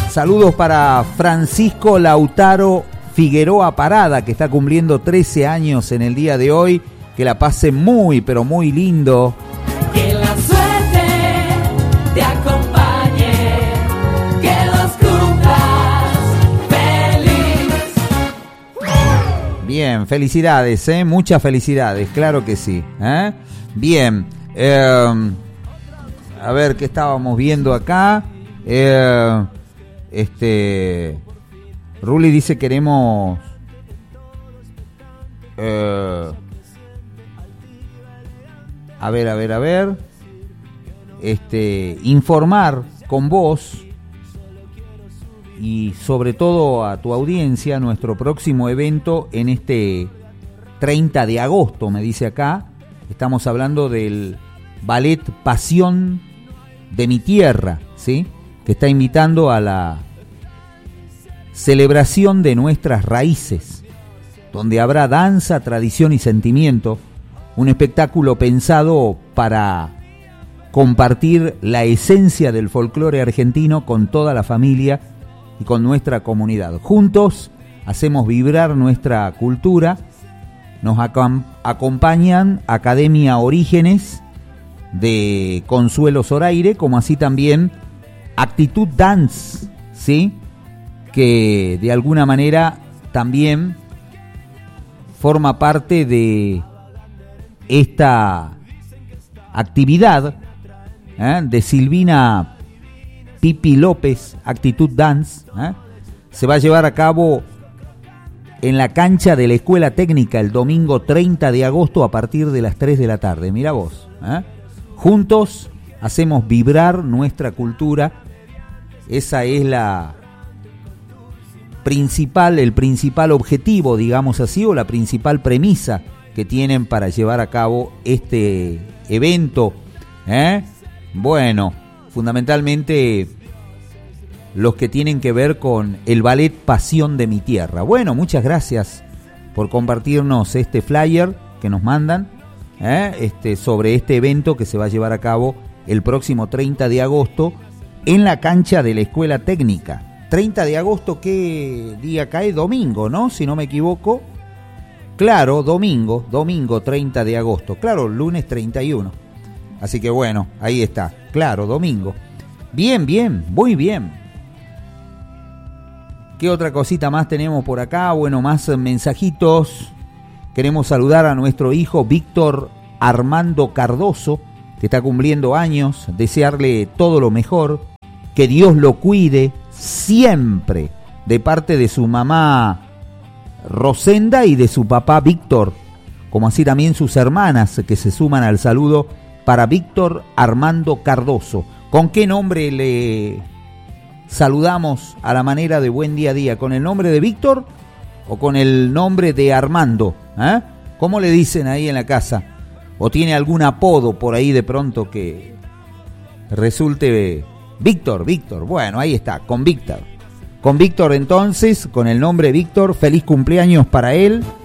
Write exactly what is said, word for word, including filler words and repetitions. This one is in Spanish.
Saludos para Francisco Lautaro Figueroa Parada, que está cumpliendo trece años en el día de hoy. Que la pase muy, pero muy lindo. Que la suerte te acompañe, que los cumplas feliz. Bien, felicidades, ¿eh? Muchas felicidades, claro que sí, ¿eh? Bien, eh, a ver qué estábamos viendo acá. Eh, este, Ruli dice queremos... Eh, A ver, a ver, a ver. Este, informar con vos y sobre todo a tu audiencia nuestro próximo evento en este treinta de agosto, me dice acá. Estamos hablando del ballet Pasión de mi Tierra, ¿sí? Que está invitando a la celebración de nuestras raíces, donde habrá danza, tradición y sentimiento. Un espectáculo pensado para compartir la esencia del folclore argentino con toda la familia y con nuestra comunidad. Juntos hacemos vibrar nuestra cultura. Nos acom- acompañan Academia Orígenes de Consuelo Zoraire, como así también Actitud Dance, ¿sí? Que de alguna manera también forma parte de esta actividad, ¿eh? de Silvina Pipi López, Actitud Dance, ¿eh? se va a llevar a cabo en la cancha de la Escuela Técnica el domingo treinta de agosto a partir de las tres de la tarde. Mira vos, ¿eh? Juntos hacemos vibrar nuestra cultura. Esa es la principal, el principal objetivo, digamos así, o la principal premisa que tienen para llevar a cabo este evento, ¿eh? Bueno, fundamentalmente los que tienen que ver con el ballet Pasión de mi Tierra. Bueno, muchas gracias por compartirnos este flyer que nos mandan, ¿eh? este, sobre este evento que se va a llevar a cabo el próximo treinta de agosto en la cancha de la Escuela Técnica. treinta de agosto, ¿qué día cae? Domingo, ¿no? Si no me equivoco. Claro, domingo, domingo treinta de agosto. Claro, lunes treinta y uno. Así que bueno, ahí está. Claro, domingo. Bien, bien, muy bien. ¿Qué otra cosita más tenemos por acá? Bueno, más mensajitos. Queremos saludar a nuestro hijo Víctor Armando Cardoso, que está cumpliendo años. Desearle todo lo mejor. Que Dios lo cuide siempre. De parte de su mamá Rosenda y de su papá Víctor, como así también sus hermanas que se suman al saludo para Víctor Armando Cardoso. ¿Con qué nombre le saludamos a la manera de buen día a día? ¿Con el nombre de Víctor o con el nombre de Armando? ¿Eh? ¿Cómo le dicen ahí en la casa? ¿O tiene algún apodo por ahí de pronto que resulte Víctor, Víctor? Bueno, ahí está, con Víctor. Con Víctor entonces, con el nombre Víctor, feliz cumpleaños para él.